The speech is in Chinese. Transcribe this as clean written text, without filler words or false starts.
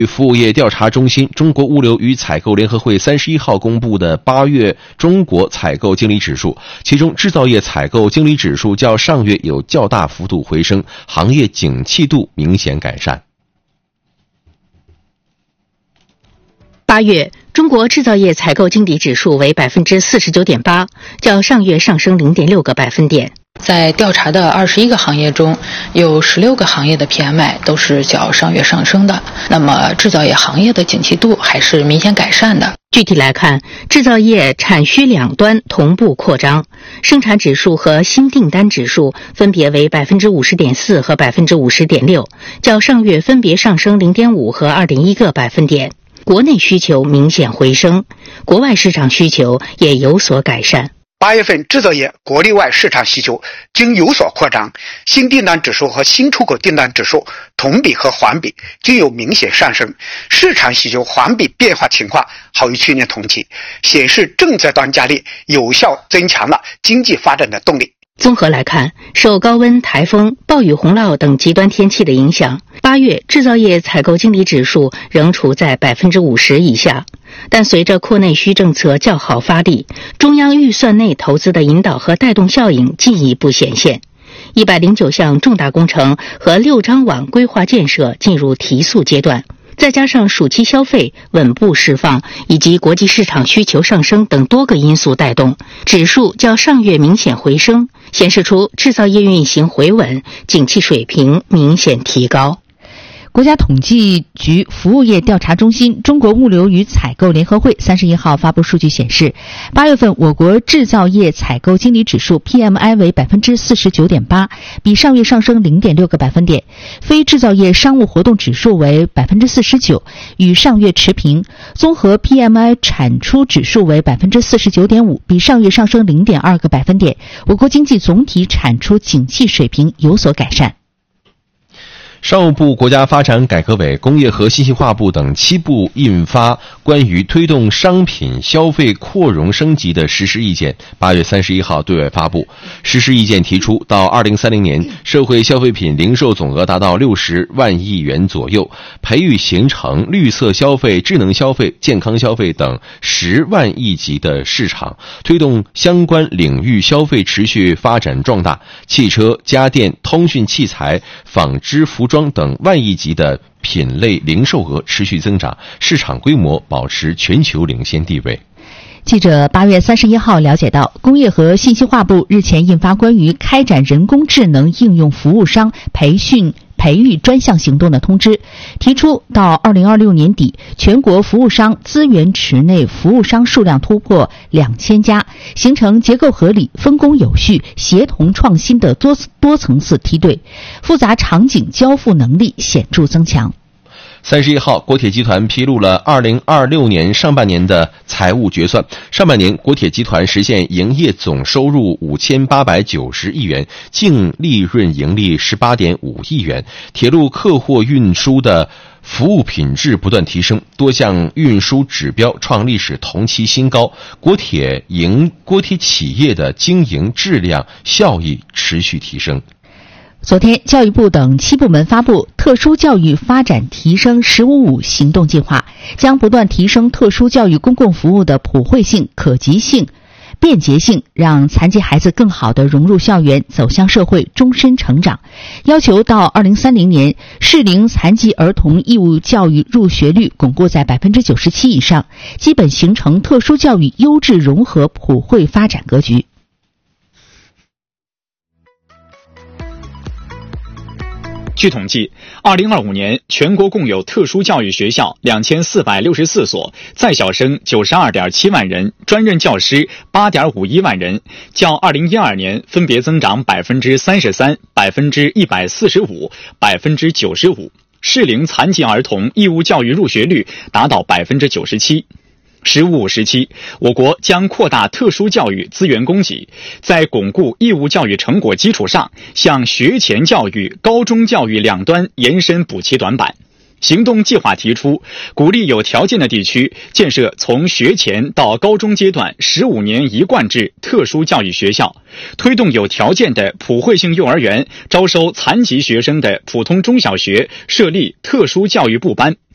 服务业调查中心、中国物流与采购联合会31号公布的8月中国采购经理指数，其中制造业采购经理指数较上月有较大幅度回升，行业景气度明显改善。 8月，中国制造业采购经理指数为 49.8%， 较上月上升 0.6个百分点。 在调查的21个行业中，有16个行业的 PMI 都是较上月上升的，那么制造业行业的景气度还是明显改善的。 具体来看，制造业产需两端同步扩张，生产指数和新订单指数分别为 50.4% 和 50.6%， 较上月分别上升 0.5 和 2.1个百分点。国内需求明显回升，国外市场需求也有所改善。 8月份制造业国内外市场需求均有所扩张，新订单指数和新出口订单指数同比和环比均有明显上升，市场需求环比变化情况好于去年同期，显示政策端加力有效增强了经济发展的动力。 综合来看，受高温、台风、暴雨洪涝等极端天气的影响，8月制造业采购经理指数仍处在 50% 以下。但随着扩内需政策较好发力，中央预算内投资的引导和带动效应进一步显现。109项重大工程和6张网规划建设进入提速阶段，再加上暑期消费稳步释放以及国际市场需求上升等多个因素带动，指数较上月明显回升，显示出制造业运行回稳，景气水平明显提高。 国家统计局服务业调查中心、中国物流与采购联合会31号发布数据显示，8月份我国制造业采购经理指数 PMI 为 49.8%， 比上月上升 0.6个百分点。非制造业商务活动指数为 49%， 与上月持平。综合 PMI 产出指数为 49.5%， 比上月上升 0.2个百分点。我国经济总体产出景气水平有所改善。 商务部、国家发展改革委、工业和信息化部等7部印发关于推动商品消费扩容升级的实施意见，8月31号对外发布。实施意见提出，到2030年，社会消费品零售总额达到60万亿元左右，培育形成绿色消费、智能消费、健康消费等10万亿级的市场，推动相关领域消费持续发展壮大。汽车、家电、通讯器材、纺织服装等万亿级的品类零售额持续增长，市场规模保持全球领先地位。 记者8月31号了解到，工业和信息化部日前印发关于开展人工智能应用服务商培育专项行动的通知，提出到2026年底，全国服务商资源池内服务商数量突破2000家，形成结构合理、分工有序、协同创新的多层次梯队，复杂场景交付能力显著增强。 31号，国铁集团披露了2026年上半年的财务决算。上半年，国铁集团实现营业总收入5890亿元，净利润盈利18.5亿元。铁路客货运输的服务品质不断提升，多项运输指标创历史同期新高。国铁企业的经营质量效益持续提升。 昨天，教育部等7部门发布特殊教育发展提升“15+5”行动计划，将不断提升特殊教育公共服务的普惠性、可及性、便捷性，让残疾孩子更好地融入校园，走向社会，终身成长。要求到2030年，适龄残疾儿童义务教育入学率巩固在 97% 以上，基本形成特殊教育优质融合普惠发展格局。 据统计，2025年全国共有特殊教育学校2464所，在校生92.7万人，专任教师8.51万人，较2012年分别增长 33%、145%、95%。适龄残疾儿童义务教育入学率达到 97%。15+5时期，我国将扩大特殊教育资源供给，在巩固义务教育成果基础上，向学前教育、高中教育两端延伸补齐短板。行动计划提出，鼓励有条件的地区建设从学前到高中阶段15年一贯制特殊教育学校，推动有条件的普惠性幼儿园招收残疾学生的普通中小学设立特殊教育部班。